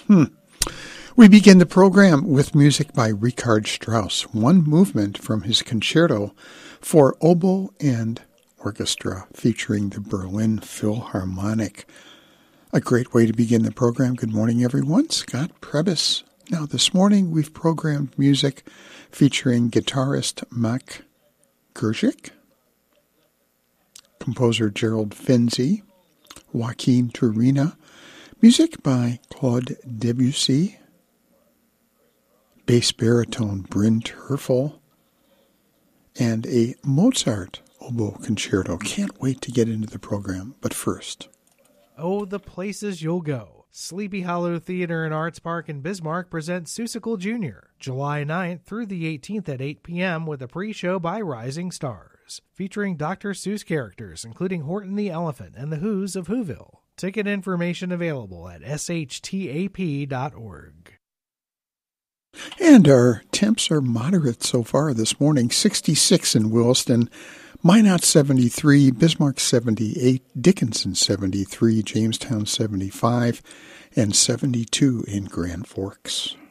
We begin the program with music by Richard Strauss, one movement from his concerto for oboe and orchestra featuring the Berlin Philharmonic. A great way to begin the program. Good morning, everyone. Scott Prebys. Now, this morning we've programmed music featuring guitarist Mac Gerzik, composer Gerald Finzi, Joaquin Turina, music by Claude Debussy, bass baritone Bryn Terfel, and a Mozart oboe concerto. Can't wait to get into the program, but first. Oh, the places you'll go. Sleepy Hollow Theater and Arts Park in Bismarck presents Seussical Jr., July 9th through the 18th at 8 p.m. with a pre-show by Rising Stars, featuring Dr. Seuss characters, including Horton the Elephant and the Who's of Whoville. Ticket information available at shtap.org. And our temps are moderate so far this morning. 66 in Williston, Minot 73, Bismarck 78, Dickinson 73, Jamestown 75, and 72 in Grand Forks.